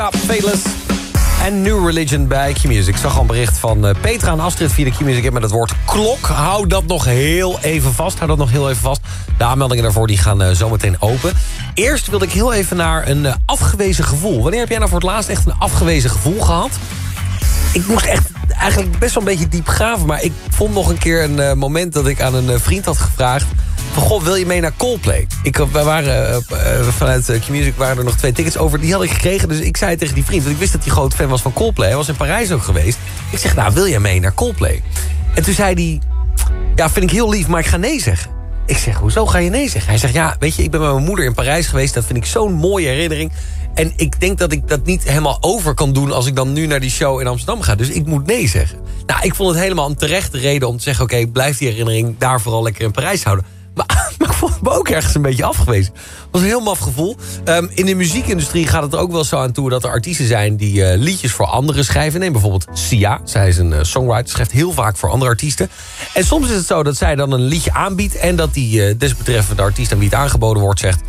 Ja, Fateless en New Religion bij Q-Music. Ik zag al een bericht van Petra en Astrid via de Q-Music met het woord klok. Hou dat nog heel even vast. De aanmeldingen daarvoor die gaan zometeen open. Eerst wilde ik heel even naar een afgewezen gevoel. Wanneer heb jij nou voor het laatst echt een afgewezen gevoel gehad? Ik moest echt eigenlijk best wel een beetje diep graven. Maar ik vond nog een keer een moment dat ik aan een vriend had gevraagd van, goh, wil je mee naar Coldplay? We waren vanuit Q-Music waren er nog 2 tickets over. Die had ik gekregen, dus ik zei tegen die vriend, want ik wist dat hij groot fan was van Coldplay. Hij was in Parijs ook geweest. Ik zeg, nou, wil jij mee naar Coldplay? En toen zei hij, ja, vind ik heel lief, maar ik ga nee zeggen. Ik zeg, hoezo ga je nee zeggen? Hij zegt, ja, weet je, ik ben met mijn moeder in Parijs geweest. Dat vind ik zo'n mooie herinnering. En ik denk dat ik dat niet helemaal over kan doen als ik dan nu naar die show in Amsterdam ga. Dus ik moet nee zeggen. Nou, ik vond het helemaal een terechte reden om te zeggen, oké, blijf die herinnering daar vooral lekker in Parijs houden. Maar ik vond me ook ergens een beetje afgewezen. Het was een heel maf gevoel. In de muziekindustrie gaat het er ook wel zo aan toe dat er artiesten zijn die liedjes voor anderen schrijven. Neem bijvoorbeeld Sia. Zij is een songwriter, schrijft heel vaak voor andere artiesten. En soms is het zo dat zij dan een liedje aanbiedt en dat die desbetreffende artiest aan wie het aangeboden wordt zegt,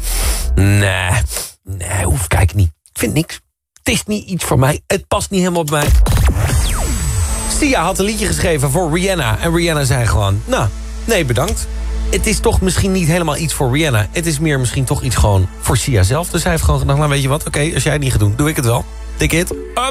nee, hoef ik niet. Ik vind niks. Het is niet iets voor mij. Het past niet helemaal op mij. Sia had een liedje geschreven voor Rihanna. En Rihanna zei gewoon, nou, nee, bedankt. Het is toch misschien niet helemaal iets voor Rihanna. Het is meer misschien toch iets gewoon voor Sia zelf. Dus hij heeft gewoon gedacht, nou weet je wat, oké, als jij het niet gaat doen, doe ik het wel. Tik it. Up.